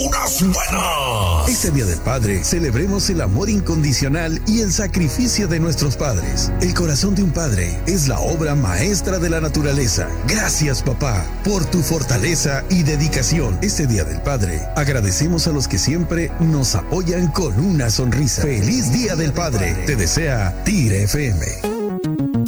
puras buenas. Este Día del Padre, celebremos el amor incondicional y el sacrificio de nuestros padres. El corazón de un padre es la obra maestra de la naturaleza. Gracias, papá, por tu fortaleza y dedicación. Este Día del Padre, agradecemos a los que siempre nos apoyan con una sonrisa. ¡Feliz Día del Padre! Te desea Tigre FM.